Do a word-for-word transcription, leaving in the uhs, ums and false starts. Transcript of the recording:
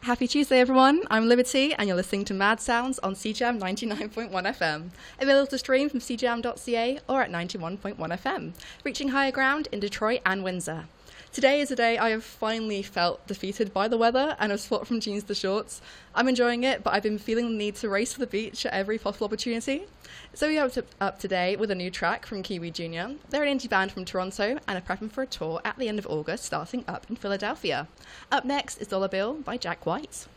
Happy Tuesday, everyone. I'm Liberty, and you're listening to Mad Sounds on C J A M ninety-nine point one F M. Available to stream from c j a m dot c a or at ninety-one point one F M, reaching higher ground in Detroit and Windsor. Today is a day I have finally felt defeated by the weather and have swapped from jeans to shorts. I'm enjoying it, but I've been feeling the need to race for the beach at every possible opportunity. So we are up, to, up today with a new track from Kiwi Junior. They're an indie band from Toronto and are prepping for a tour at the end of August, starting up in Philadelphia. Up next is Dollar Bill by Jack White.